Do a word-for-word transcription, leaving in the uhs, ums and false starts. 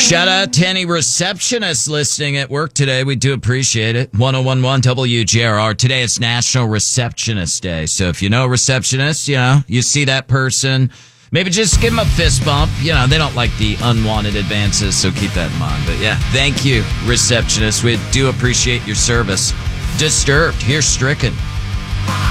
Shout out to any receptionists listening at work today. We do appreciate it. ten eleven W G R R. Today it's National Receptionist Day. So if you know a receptionist, you know, you see that person, maybe just give them a fist bump. You know, they don't like the unwanted advances, so keep that in mind. But yeah, thank you, receptionists. We do appreciate your service. Disturbed, here's Stricken.